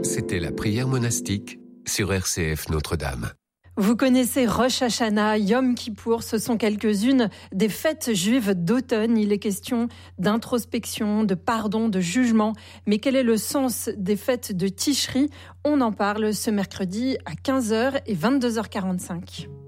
C'était la prière monastique sur RCF Notre-Dame. Vous connaissez Rosh Hashanah, Yom Kippour, ce sont quelques-unes des fêtes juives d'automne. Il est question d'introspection, de pardon, de jugement. Mais quel est le sens des fêtes de Tishri ? On en parle ce mercredi à 15h et 22h45.